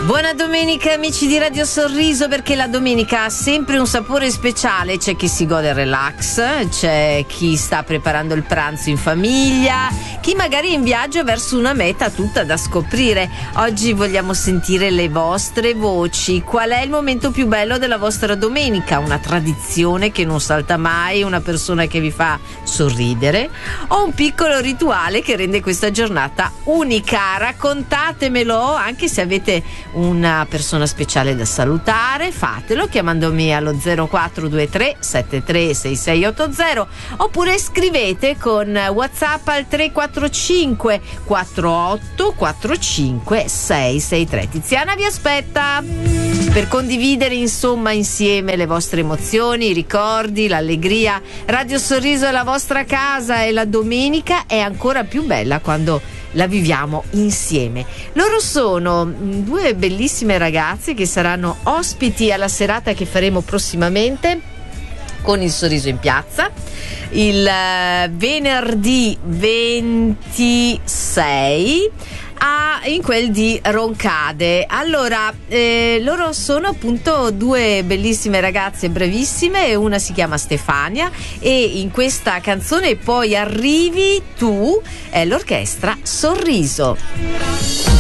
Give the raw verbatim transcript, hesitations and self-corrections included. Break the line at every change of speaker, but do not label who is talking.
Buona domenica amici di Radio Sorriso, perché la domenica ha sempre un sapore speciale. C'è chi si gode il relax, c'è chi sta preparando il pranzo in famiglia, chi magari è in viaggio verso una meta tutta da scoprire. Oggi vogliamo sentire le vostre voci. Qual è il momento più bello della vostra domenica? Una tradizione che non salta mai, una persona che vi fa sorridere o un piccolo rituale che rende questa giornata unica? Raccontatemelo, anche se avete una persona speciale da salutare, fatelo chiamandomi allo zero quattro due tre sette tre sei sei otto zero oppure scrivete con WhatsApp al tre quattro cinque quattro otto quattro cinque sei sei tre. Tiziana vi aspetta per condividere insomma insieme le vostre emozioni, i ricordi, l'allegria. Radio Sorriso è la vostra casa e la domenica è ancora più bella quando la viviamo insieme. Loro sono due bellissime ragazze che saranno ospiti alla serata che faremo prossimamente con il Sorriso in Piazza il venerdì ventisei a, in quel di Roncade. Allora eh, loro sono appunto due bellissime ragazze bravissime, una si chiama Stefania e in questa canzone Poi arrivi tu è l'orchestra Sorriso.